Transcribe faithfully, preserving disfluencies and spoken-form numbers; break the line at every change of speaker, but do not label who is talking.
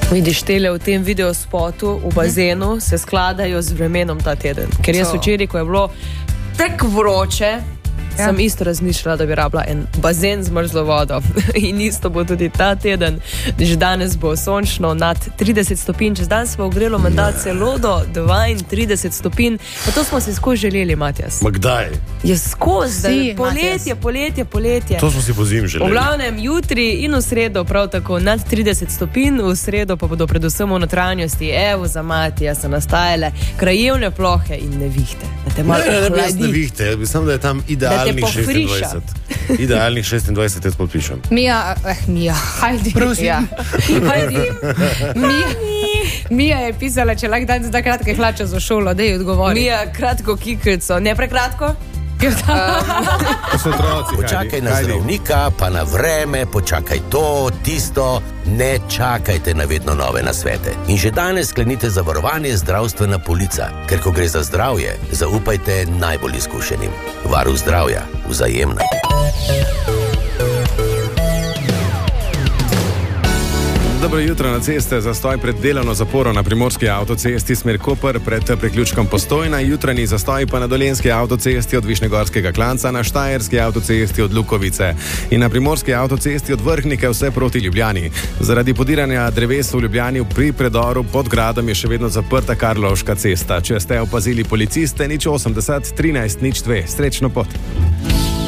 Vidiš, tele v tem videospotu v bazenu se skladajo z vremenom ta teden. Ker jaz včeraj, ko je bilo tako vroče, ja. sem isto razmišljala, da bi rabila en bazen z mrzlo vodo. In isto bo tudi ta teden. Že danes bo sončno nad trideset stopinj, čez dan smo ogrelo menda celo do dvaintrideset stopinj. Pa to smo si skozi želeli, Matjas.
Ma kdaj?
Je skozi, da je poletje, poletje, poletje.
To smo si po zim želeli.
V glavnem jutri in v sredo prav tako nad trideset stopinj, v sredo pa bodo predvsem v notranjosti, evo za Matija, so nastajale krajevne plohe in nevihte.
Ne, ne, ne, ne nevihte, mislim, da je tam idealnih šestindvajset. Idealnih šestindvajset, jaz podpišem.
Mija, eh, Mija, hajdi.
Prosim.
Ja. Hajdi. Mija, Mija je pisala, če lahko dan zda kratke hlače za šolo, da je odgovori.
Mija, kratko kikico, ne prekratko?
Počakaj na zdravnika, pa na vreme, počakaj to, tisto, ne čakajte na vedno nove nasvete. In že danes sklenite zavarovanje zdravstvena polica, ker ko gre za zdravje, zaupajte najbolj izkušenim. Varuh zdravja, Vzajemna.
Dobro jutro na ceste, zastoj pred delovno zaporo na primorski avtocesti smer Koper pred priključkom Postojna, jutranji zastoj pa na dolenski avtocesti od Višnjegorskega Klanca, na štajerski avtocesti od Lukovice in na primorski avtocesti od Vrhnike vse proti Ljubljani. Zaradi podiranja dreves v Ljubljani pri predoru pod gradom je še vedno zaprta Karlovška cesta. Če ste opazili policiste, nič osemdeset, trinajst, nič dve. Srečno pot.